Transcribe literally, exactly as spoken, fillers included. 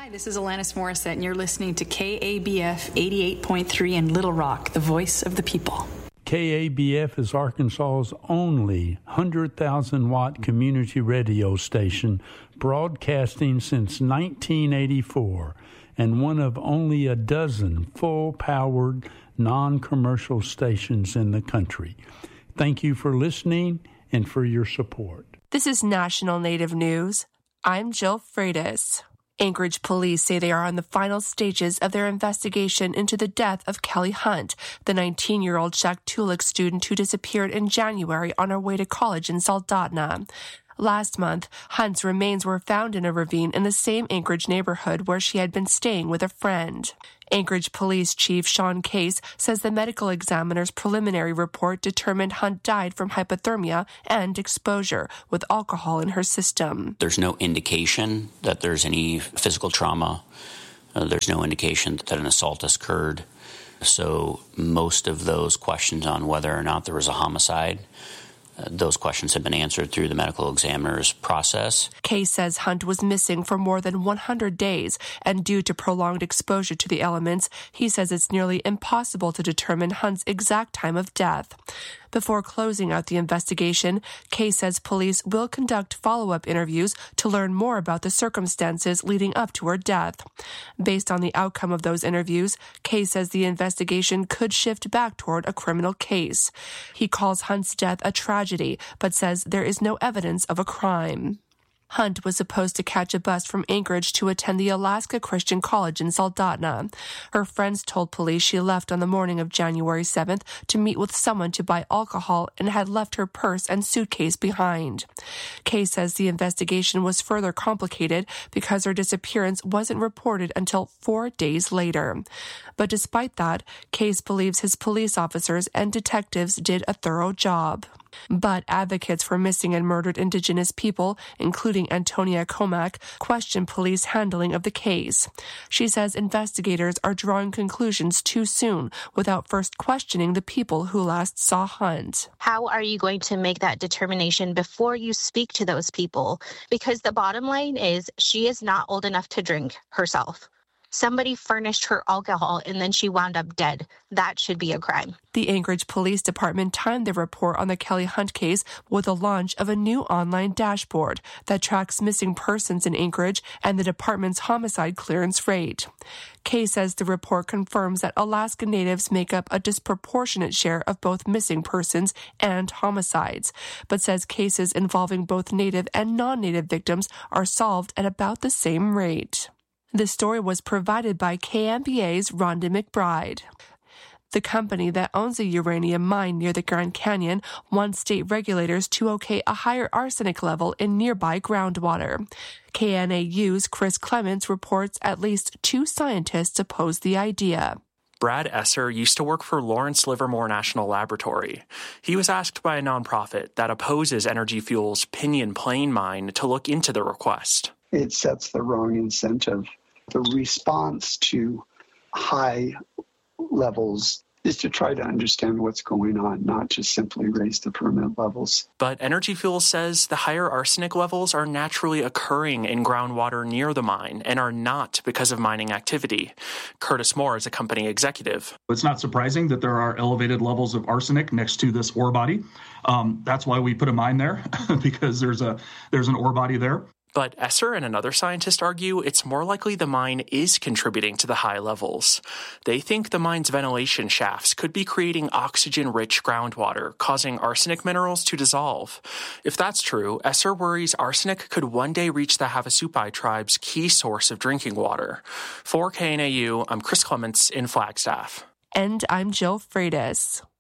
Hi, this is Alanis Morissette, and you're listening to K A B F eighty-eight point three in Little Rock, the voice of the people. K A B F is Arkansas's only one hundred thousand watt community radio station, broadcasting since nineteen eighty-four, and one of only a dozen full-powered, non-commercial stations in the country. Thank you for listening and for your support. This is National Native News. I'm Jill Freitas. Anchorage police say they are on the final stages of their investigation into the death of Kelly Hunt, the nineteen-year-old Shaktoolik student who disappeared in January on her way to college in Soldotna. Last month, Hunt's remains were found in a ravine in the same Anchorage neighborhood where she had been staying with a friend. Anchorage Police Chief Sean Case says the medical examiner's preliminary report determined Hunt died from hypothermia and exposure with alcohol in her system. There's no indication that there's any physical trauma. Uh, there's no indication that an assault has occurred. So most of those questions on whether or not there was a homicide, Uh, those questions have been answered through the medical examiner's process. Case says Hunt was missing for more than one hundred days, and due to prolonged exposure to the elements, he says it's nearly impossible to determine Hunt's exact time of death. Before closing out the investigation, Case says police will conduct follow-up interviews to learn more about the circumstances leading up to her death. Based on the outcome of those interviews, Case says the investigation could shift back toward a criminal case. He calls Hunt's death a tragedy, but says there is no evidence of a crime. Hunt was supposed to catch a bus from Anchorage to attend the Alaska Christian College in Soldotna. Her friends told police she left on the morning of January seventh to meet with someone to buy alcohol and had left her purse and suitcase behind. Case says the investigation was further complicated because her disappearance wasn't reported until four days later. But despite that, Case believes his police officers and detectives did a thorough job. But advocates for missing and murdered Indigenous people, including Antonia Comack, question police handling of the case. She says investigators are drawing conclusions too soon without first questioning the people who last saw Hunt. How are you going to make that determination before you speak to those people? Because the bottom line is she is not old enough to drink herself. Somebody furnished her alcohol and then she wound up dead. That should be a crime. The Anchorage Police Department timed their report on the Kelly Hunt case with the launch of a new online dashboard that tracks missing persons in Anchorage and the department's homicide clearance rate. Case says the report confirms that Alaska Natives make up a disproportionate share of both missing persons and homicides, but says cases involving both Native and non-Native victims are solved at about the same rate. The story was provided by K M B A's Rhonda McBride. The company that owns a uranium mine near the Grand Canyon wants state regulators to okay a higher arsenic level in nearby groundwater. K N A U's Chris Clements reports at least two scientists oppose the idea. Brad Esser used to work for Lawrence Livermore National Laboratory. He was asked by a nonprofit that opposes Energy Fuels' Pinyon Plain mine to look into the request. It sets the wrong incentive. The response to high levels is to try to understand what's going on, not just simply raise the permit levels. But Energy Fuels says the higher arsenic levels are naturally occurring in groundwater near the mine and are not because of mining activity. Curtis Moore is a company executive. It's not surprising that there are elevated levels of arsenic next to this ore body. Um, that's why we put a mine there, because there's a there's an ore body there. But Esser and another scientist argue it's more likely the mine is contributing to the high levels. They think the mine's ventilation shafts could be creating oxygen-rich groundwater, causing arsenic minerals to dissolve. If that's true, Esser worries arsenic could one day reach the Havasupai tribe's key source of drinking water. For K N A U, I'm Chris Clements in Flagstaff. And I'm Jill Freitas.